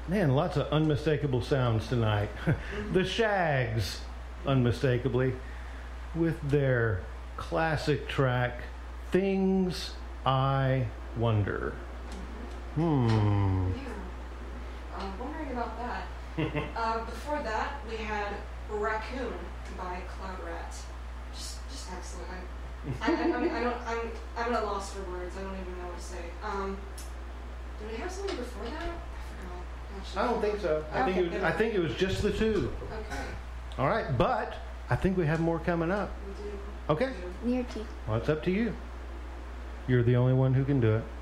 Man, lots of unmistakable sounds tonight. The Shags, unmistakably, with their classic track, Things I Wonder. Yeah. Wondering about that. Before that, we had Raccoon by Cloud Rat. Just excellent. I'm at a loss for words. I don't even know what to say. Did we have something before that? I forgot. Gosh, I don't think so. I think it was just the two. Okay. All right, but I think we have more coming up. We do. Okay. We do. Near teeth. Well, it's up to you. You're the only one who can do it.